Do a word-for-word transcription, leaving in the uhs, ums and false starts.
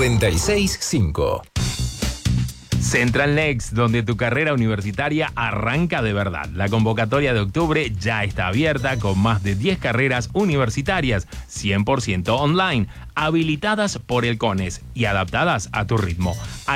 noventa y seis punto cinco. Central Next, donde tu carrera universitaria arranca de verdad. La convocatoria de octubre ya está abierta con más de diez carreras universitarias, cien por ciento online, habilitadas por el CONES y adaptadas a tu ritmo.